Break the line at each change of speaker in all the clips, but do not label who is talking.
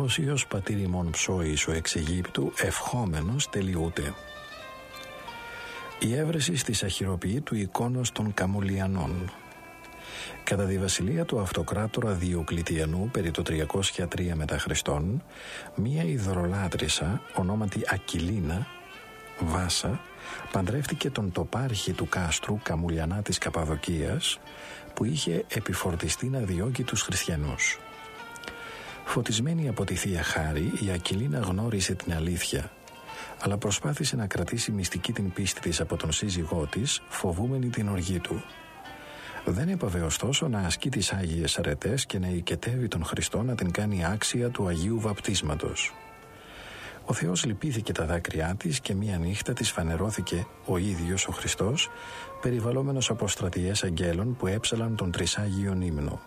Όσιος πατήρ ημών ψώης ο εξ Αιγύπτου, ευχόμενος τελειούται. Η έβρεση της αχυροποιήτου εικόνος των Καμουλιανών. Κατά τη βασιλεία του αυτοκράτορα Διοκλητιανού περί το 303 μετά Χριστόν, μία ιδωρολάτρησα ονόματι Ακυλίνα Βάσα παντρεύτηκε τον τοπάρχη του κάστρου Καμουλιανά της Καπαδοκίας, που είχε επιφορτιστεί να διώκει τους χριστιανούς. Φωτισμένη από τη Θεία Χάρη, η Ακυλίνα γνώρισε την αλήθεια, αλλά προσπάθησε να κρατήσει μυστική την πίστη της από τον σύζυγό της, φοβούμενη την οργή του. Δεν έπαβε ωστόσο να ασκεί τις Άγιες Αρετές και να οικετεύει τον Χριστό να την κάνει άξια του Αγίου Βαπτίσματος. Ο Θεός λυπήθηκε τα δάκρυά της και μία νύχτα της φανερώθηκε ο ίδιος ο Χριστός, περιβαλλόμενος από στρατιές αγγέλων που έψαλαν τον Τρισάγιον ύμνο.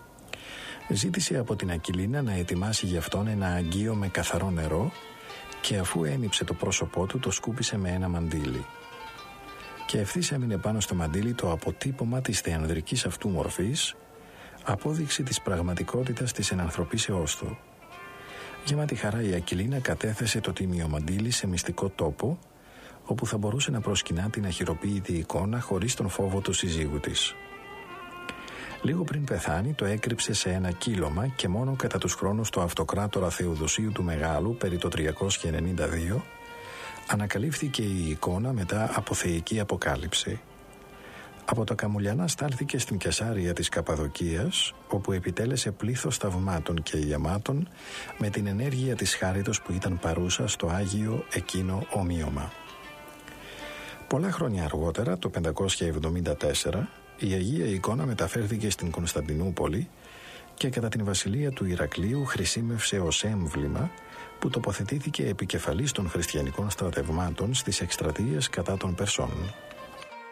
Ζήτησε από την Ακυλίνα να ετοιμάσει γι' αυτόν ένα αγγείο με καθαρό νερό και αφού ένυψε το πρόσωπό του το σκούπισε με ένα μαντίλι. Και ευθύς έμεινε πάνω στο μαντίλι το αποτύπωμα της θεανδρικής αυτού μορφής, απόδειξη της πραγματικότητας της ενανθρωπίσεώς του. Γεμάτη χαρά η Ακυλίνα κατέθεσε το τίμιο μαντίλι σε μυστικό τόπο, όπου θα μπορούσε να προσκυνά την αχυροποίητη εικόνα χωρίς τον φόβο του συζύγου της. Λίγο πριν πεθάνει το έκρυψε σε ένα κύλωμα και μόνο κατά τους χρόνους του αυτοκράτορα Θεοδοσίου του Μεγάλου περί το 392 ανακαλύφθηκε η εικόνα μετά από θεϊκή αποκάλυψη. Από τα Καμουλιανά στάλθηκε στην Κεσάρια της Καπαδοκίας, όπου επιτέλεσε πλήθος θαυμάτων και ιαμάτων με την ενέργεια της χάριτος που ήταν παρούσα στο Άγιο εκείνο ομοίωμα. Πολλά χρόνια αργότερα, το 574, η Αγία εικόνα μεταφέρθηκε στην Κωνσταντινούπολη και κατά την βασιλεία του Ηρακλείου χρησιμεύσε ως έμβλημα που τοποθετήθηκε επικεφαλής των χριστιανικών στρατευμάτων στις εκστρατείες κατά των Περσών.